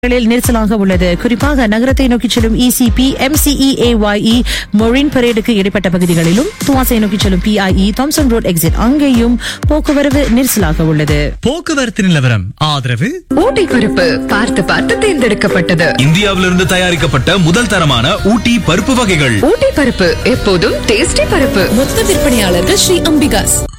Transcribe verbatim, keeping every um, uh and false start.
நெரிசலாக உள்ளது. குறிப்பாக நகரத்தை நோக்கி செல்லும் இசிபி எம்சிஇஏஒய்இ மொரின் பரேடுக்கு இடைப்பட்ட பகுதிகளிலும், துவாசை நோக்கி செல்லும் பிஐஇ தாம்சன் ரோட் எக்ஸிட் அங்கேயும் போக்குவரத்து நெரிசலாக உள்ளது. போக்குவரத்து நிலவரம் ஆதரவு ஊட்டி பருப்பு பார்த்து பார்த்து தேர்ந்தெடுக்கப்பட்டது. இந்தியாவிலிருந்து தயாரிக்கப்பட்ட முதல் தரமான ஊட்டி பருப்பு வகைகள். ஊட்டி பருப்பு எப்போதும் டேஸ்டி பருப்பு. மொத்த விற்பனையாளர்கள் ஸ்ரீ அம்பிகாஸ்.